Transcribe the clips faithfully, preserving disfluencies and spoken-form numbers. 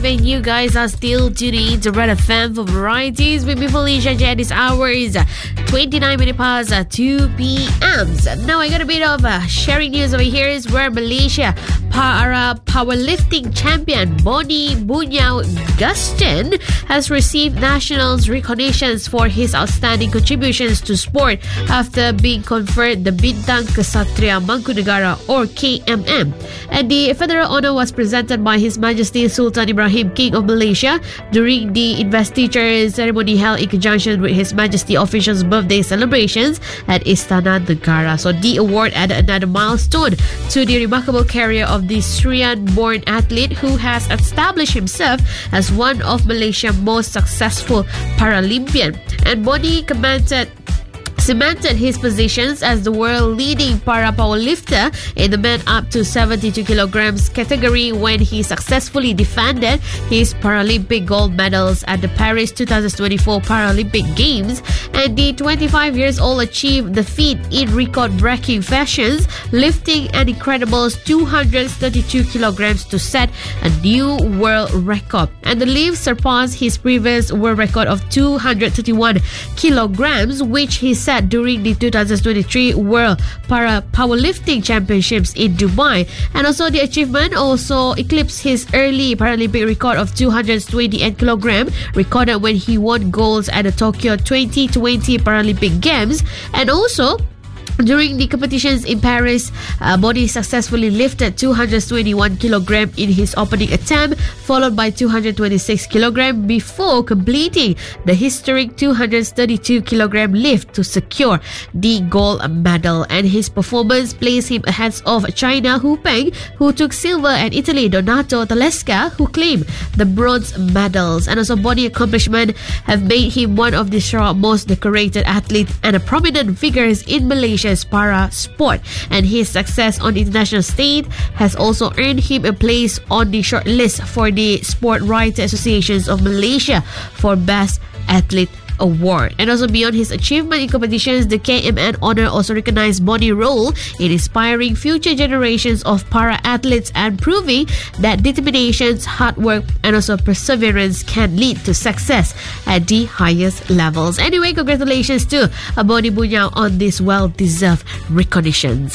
And you guys are still tuning in to Red F M for varieties with me, Felicia J. This hour is twenty-nine minutes past two p.m. Now I got a bit of uh, sharing news over here is where Malaysia para powerlifting champion Boni Bunyao Gustin has received nationals recognitions for his outstanding contributions to sport after being conferred the Bintang Ksatria Mangkunegara or K M M. And the federal honor was presented by His Majesty Sultan Ibrahim, King of Malaysia, during the investiture ceremony held in conjunction with His Majesty officials' birthday celebrations at Istana Negara. So the award added another milestone to the remarkable career of the Syrian-born athlete who has established himself as one of Malaysia's most successful Paralympian. And Boni commented cemented his positions as the world-leading para-powerlifter in the men up to seventy-two kilograms category when he successfully defended his Paralympic gold medals at the Paris twenty twenty-four Paralympic Games. And the twenty-five years old achieved the feat in record-breaking fashions, lifting an incredible two hundred thirty-two kilograms to set a new world record. And the lift surpassed his previous world record of two hundred thirty-one kilograms, which he set during the two thousand twenty-three World Para Powerlifting Championships in Dubai. And also the achievement also eclipsed his early Paralympic record of two hundred twenty-eight kilograms recorded when he won golds at the Tokyo twenty twenty Paralympic Games. And also during the competitions in Paris, uh, Boni successfully lifted two hundred twenty-one kilograms in his opening attempt, followed by two hundred twenty-six kilograms before completing the historic two hundred thirty-two kilogram lift to secure the gold medal. And his performance placed him ahead of China Hu Peng, who took silver, and Italy Donato Talesca, who claimed the bronze medals. And also Boni's accomplishment have made him one of the most decorated athletes and a prominent figures in Malaysia para sport, and his success on the international stage has also earned him a place on the short list for the Sport Writer Associations of Malaysia for Best Athlete Award. And also beyond his achievement in competitions, the K M N honor also recognized Boni's role in inspiring future generations of para-athletes and proving that determination, hard work, and also perseverance can lead to success at the highest levels. Anyway, congratulations to Boni Bunyao on this well-deserved recognitions.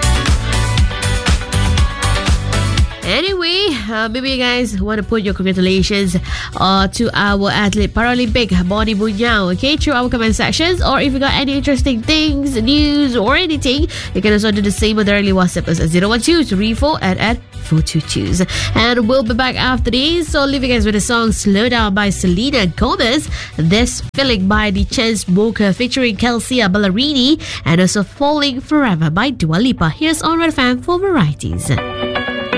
Anyway, uh, maybe you guys want to put your congratulations uh, to our athlete Paralympic Boni Bunyao, okay, through our comment sections. Or if you got any interesting things, news, or anything, you can also do the same on the early WhatsApp as zero one two three four at at four two two. And we'll be back after this. So leave you guys with the song Slow Down by Selena Gomez, This Feeling by the Chainsmokers featuring Kelsey Ballerini, and also Falling Forever by Dua Lipa. Here's on Red F M for varieties.